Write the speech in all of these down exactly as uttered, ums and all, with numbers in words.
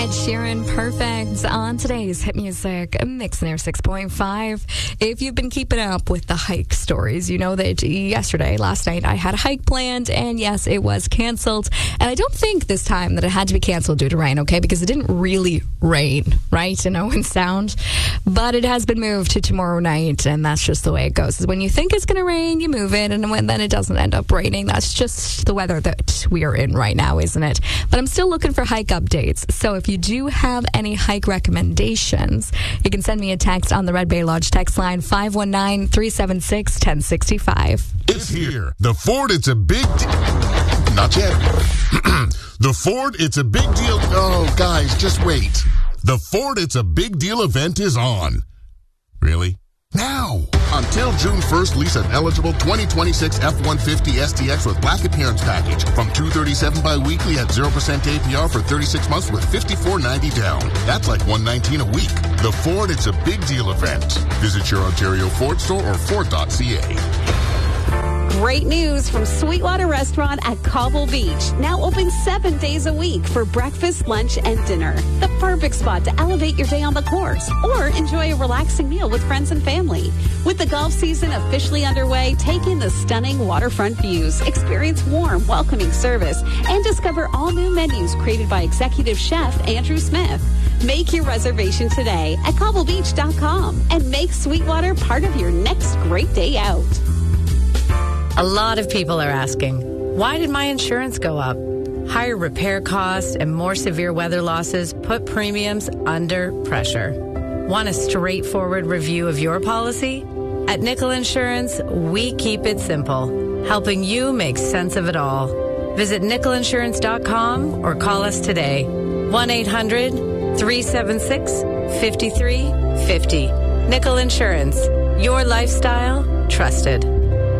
Ed Sheeran, Perfect, on today's Hit Music Mix Near six point five. If you've been keeping up with the hike stories, you know that yesterday, last night, I had a hike planned, and yes, it was canceled. And I don't think this time that it had to be canceled due to rain, okay? Because it didn't really rain, right? In Owen Sound. But it has been moved to tomorrow night, and that's just the way it goes. When you think it's going to rain, you move it, and when then it doesn't end up raining. That's just the weather that we are in right now, isn't it? But I'm still looking for hike updates. So if you do have any hike recommendations, you can send me a text on the Red Bay Lodge text line five one nine, three seven six, one oh six five. It's here. The Ford, it's a big deal. Not yet. The Ford, it's a big deal. Oh, guys, just wait. The Ford, it's a big deal event is on. Really? Now! Until June first, lease an eligible twenty twenty-six F one fifty S T X with black appearance package from two hundred thirty-seven dollars bi-weekly at zero percent A P R for thirty-six months with fifty-four dollars ninety down. That's like one hundred nineteen dollars a week. The Ford, it's a big deal event. Visit your Ontario Ford store or Ford dot C A. Great news from Sweetwater Restaurant at Cobble Beach. Now open seven days a week for breakfast, lunch, and dinner. The perfect spot to elevate your day on the course or enjoy a relaxing meal with friends and family. With the golf season officially underway, take in the stunning waterfront views, experience warm, welcoming service, and discover all new menus created by executive chef Andrew Smith. Make your reservation today at cobble beach dot com and make Sweetwater part of your next great day out. A lot of people are asking, why did my insurance go up? Higher repair costs and more severe weather losses put premiums under pressure. Want a straightforward review of your policy? At Nickel Insurance, we keep it simple, helping you make sense of it all. Visit nickel insurance dot com or call us today. one eight hundred, three seven six, five three five zero. Nickel Insurance, your lifestyle, trusted.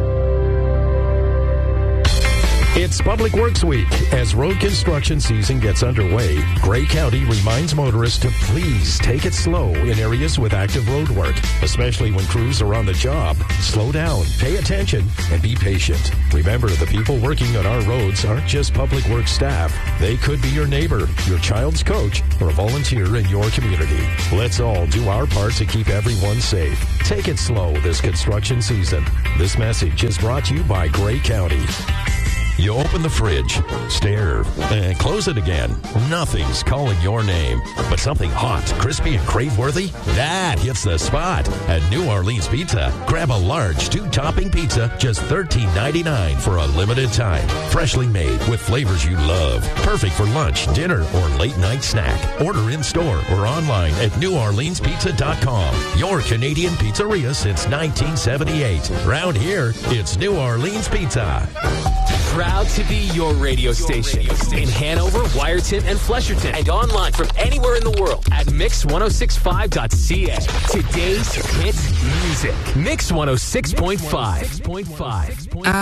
It's Public Works Week. As road construction season gets underway, Grey County reminds motorists to please take it slow in areas with active road work, especially when crews are on the job. Slow down, pay attention, and be patient. Remember, the people working on our roads aren't just Public Works staff. They could be your neighbor, your child's coach, or a volunteer in your community. Let's all do our part to keep everyone safe. Take it slow this construction season. This message is brought to you by Grey County. You open the fridge, stare, and close it again. Nothing's calling your name, but something hot, crispy, and crave-worthy, that hits the spot. At New Orleans Pizza, grab a large two-topping pizza, just thirteen ninety-nine for a limited time. Freshly made with flavors you love. Perfect for lunch, dinner, or late-night snack. Order in-store or online at new orleans pizza dot com. Your Canadian pizzeria since nineteen seventy-eight. Round here, it's New Orleans Pizza. Proud to be your radio station in Hanover, Wyerton, and Flesherton, and online from anywhere in the world at mix ten sixty-five dot c a. Today's hit music, Mix one oh six point five.